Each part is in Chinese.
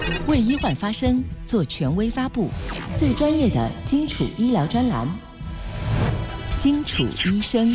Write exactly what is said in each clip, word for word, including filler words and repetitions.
为医患发声，做权威发布，最专业的基础医疗专栏，基础医生。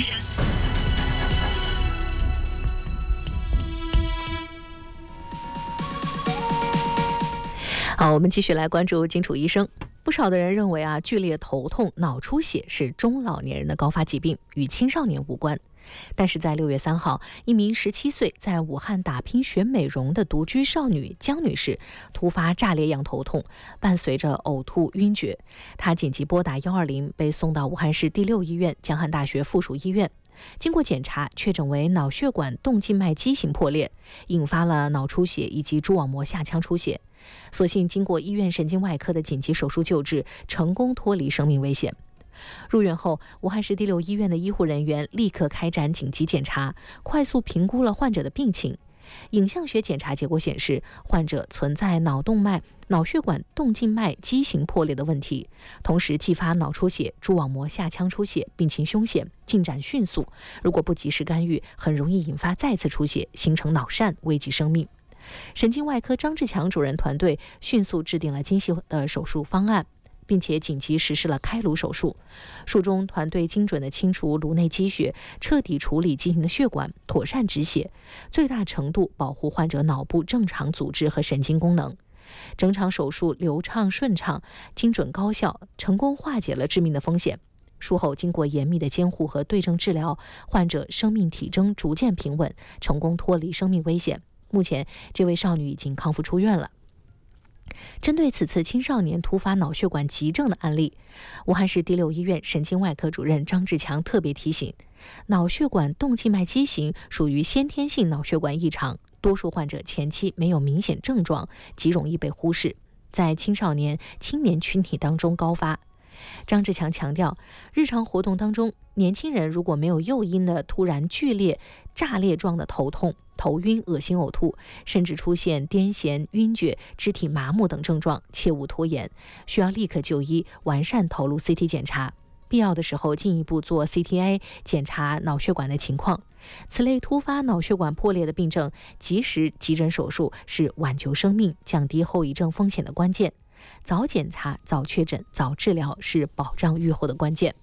好，我们继续来关注基础医生。不少的人认为啊，剧烈头痛、脑出血是中老年人的高发疾病，与青少年无关。但是在六月三号，一名十七岁在武汉打拼学美容的独居少女江女士突发炸裂样头痛，伴随着呕吐、晕厥。她紧急拨打一二零，被送到武汉市第六医院江汉大学附属医院。经过检查，确诊为脑血管动静脉畸形破裂，引发了脑出血以及蛛网膜下腔出血。所幸经过医院神经外科的紧急手术救治，成功脱离生命危险。入院后，武汉市第六医院的医护人员立刻开展紧急检查，快速评估了患者的病情。影像学检查结果显示，患者存在脑动脉、脑血管动静脉畸形破裂的问题，同时继发脑出血、蛛网膜下腔出血，病情凶险，进展迅速。如果不及时干预，很容易引发再次出血，形成脑疝，危及生命。神经外科张志强主任团队迅速制定了精细的手术方案，并且紧急实施了开颅手术。术中，团队精准地清除颅内积血，彻底处理畸形的血管，妥善止血，最大程度保护患者脑部正常组织和神经功能。整场手术流畅顺畅，精准高效，成功化解了致命的风险。术后经过严密的监护和对症治疗，患者生命体征逐渐平稳，成功脱离生命危险。目前，这位少女已经康复出院了。针对此次青少年突发脑血管急症的案例，武汉市第六医院神经外科主任张志强特别提醒，脑血管动静脉畸形属于先天性脑血管异常，多数患者前期没有明显症状，极容易被忽视，在青少年、青年群体当中高发。张志强强调，日常活动当中，年轻人如果没有诱因的突然剧烈、炸裂状的头痛、头晕、恶心、呕吐，甚至出现癫痫、晕厥、肢体麻木等症状，切勿拖延，需要立刻就医，完善头颅 C T 检查，必要的时候进一步做 C T A 检查脑血管的情况。此类突发脑血管破裂的病症，及时急诊手术是挽救生命、降低后遗症风险的关键。早检查、早确诊、早治疗是保障预后的关键。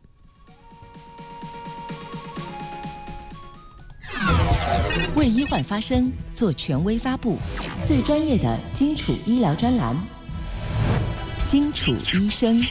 为医患发声，做权威发布，最专业的基础医疗专栏，基础医生。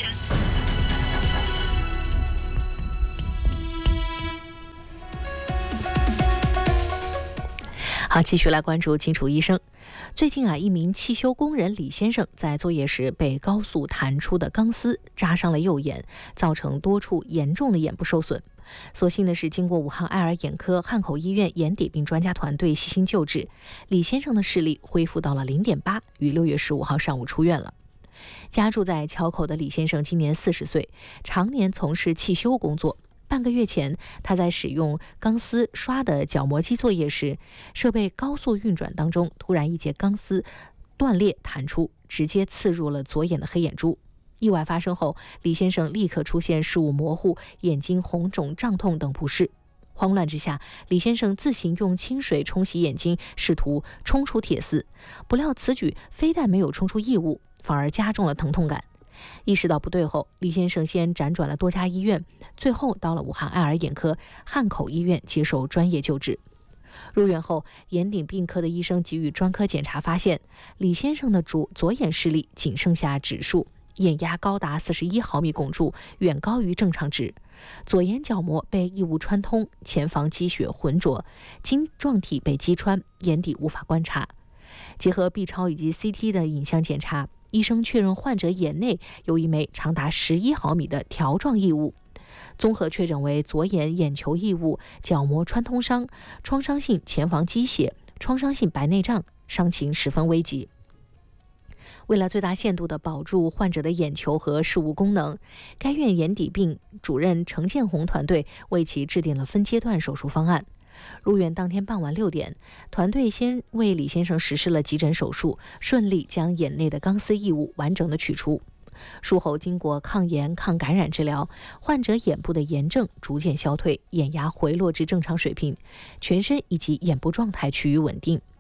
好，继续来关注基础医生。最近啊，一名汽修工人李先生在作业时被高速弹出的钢丝扎伤了右眼，造成多处严重的眼部受损。所幸的是，经过武汉爱尔眼科汉口医院眼底病专家团队细心救治，李先生的视力恢复到了 零点八， 于六月十五号上午出院了。家住在桥口的李先生今年四十岁，常年从事汽修工作。半个月前，他在使用钢丝刷的角磨机作业时，设备高速运转当中，突然一节钢丝断裂弹出，直接刺入了左眼的黑眼珠。意外发生后，李先生立刻出现视物模糊、眼睛红肿、胀痛等不适。慌乱之下，李先生自行用清水冲洗眼睛，试图冲出铁丝，不料此举非但没有冲出异物，反而加重了疼痛感。意识到不对后，李先生先辗转了多家医院，最后到了武汉爱尔眼科汉口医院接受专业救治。入院后，眼底病科的医生给予专科检查，发现李先生的左左眼视力仅剩下指数，眼压高达四十一毫米汞柱，远高于正常值。左眼角膜被异物穿通，前房积血浑浊，晶状体被击穿，眼底无法观察。结合 B 超以及 C T 的影像检查，医生确认患者眼内有一枚长达十一毫米的条状异物，综合确诊为左眼眼球异物、角膜穿通伤、创伤性前房积血、创伤性白内障，伤情十分危急。为了最大限度地保住患者的眼球和视物功能，该院眼底病主任程建红团队为其制定了分阶段手术方案。入院当天傍晚六点，团队先为李先生实施了急诊手术，顺利将眼内的钢丝异物完整的取出。术后经过抗炎、抗感染治疗，患者眼部的炎症逐渐消退，眼压回落至正常水平，全身以及眼部状态趋于稳定。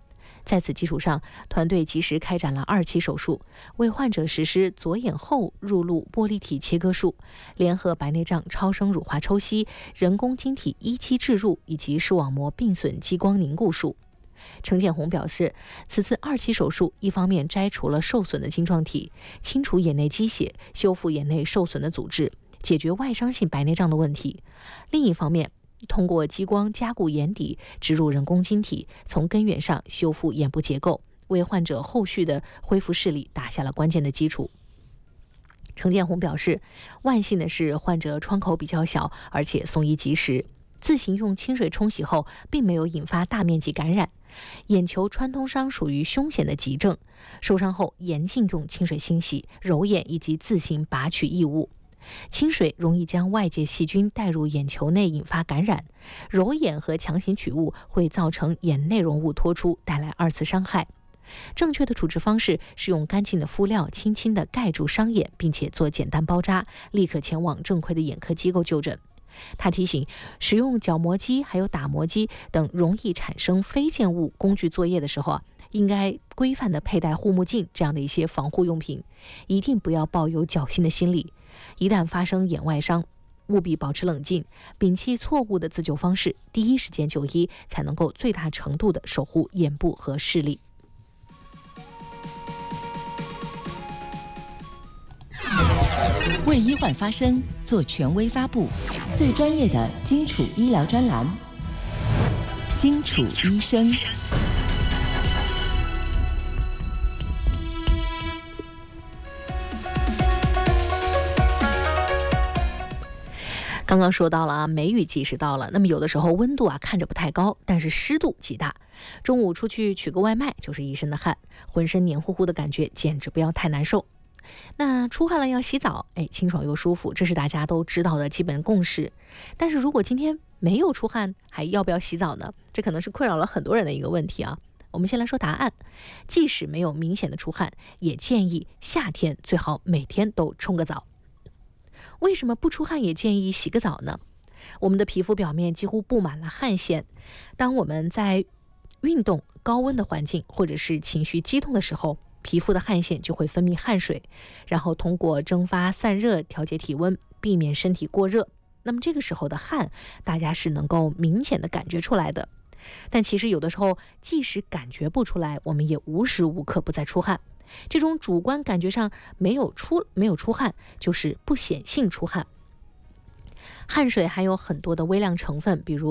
在此基础上，团队及时开展了二期手术，为患者实施左眼后入路玻璃体切割术、联合白内障超声乳化抽吸、人工晶体一期置入以及视网膜并损激光凝固术。程建红表示，此次二期手术一方面摘除了受损的晶状体，清除眼内积血，修复眼内受损的组织，解决外伤性白内障的问题；另一方面，通过激光加固眼底，植入人工晶体，从根源上修复眼部结构，为患者后续的恢复视力打下了关键的基础。程建红表示，万幸的是患者创口比较小，而且送医及时，自行用清水冲洗后并没有引发大面积感染。眼球穿通伤属于凶险的急症，受伤后严禁用清水清洗、揉眼以及自行拔取异物。清水容易将外界细菌带入眼球内，引发感染；揉眼和强行取物会造成眼内容物脱出，带来二次伤害。正确的处置方式是用干净的敷料轻轻地盖住伤眼，并且做简单包扎，立刻前往正规的眼科机构就诊。他提醒，使用角膜机还有打磨机等容易产生飞溅物工具作业的时候啊，应该规范地佩戴护目镜这样的一些防护用品，一定不要抱有侥幸的心理。一旦发生眼外伤，务必保持冷静，摒弃错误的自救方式，第一时间就医，才能够最大程度地守护眼部和视力。 为医患发声，做权威发布，最专业的基础医疗专栏，基础医生。 刚刚说到了啊，梅雨季是到了，那么有的时候温度啊看着不太高，但是湿度极大。中午出去取个外卖就是一身的汗，浑身黏糊糊的感觉，简直不要太难受。那出汗了要洗澡，哎，清爽又舒服，这是大家都知道的基本共识。但是如果今天没有出汗，还要不要洗澡呢？这可能是困扰了很多人的一个问题啊。我们先来说答案，即使没有明显的出汗，也建议夏天最好每天都冲个澡。为什么不出汗也建议洗个澡呢？我们的皮肤表面几乎布满了汗腺，当我们在运动、高温的环境或者是情绪激动的时候，皮肤的汗腺就会分泌汗水，然后通过蒸发散热调节体温，避免身体过热。那么这个时候的汗，大家是能够明显的感觉出来的。但其实有的时候，即使感觉不出来，我们也无时无刻不在出汗。这种主观感觉上没有出没有出汗，就是不显性出汗。汗水含有很多的微量成分，比如